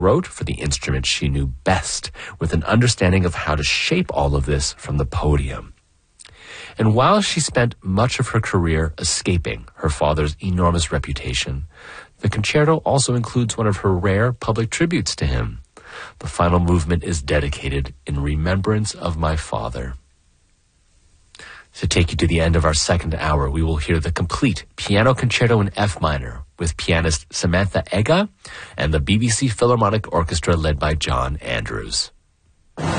wrote for the instrument she knew best, with an understanding of how to shape all of this from the podium. And while she spent much of her career escaping her father's enormous reputation, the concerto also includes one of her rare public tributes to him. The final movement is dedicated in remembrance of my father. To take you to the end of our second hour, we will hear the complete piano concerto in F minor with pianist Samantha Ega and the BBC Philharmonic Orchestra led by John Andrews.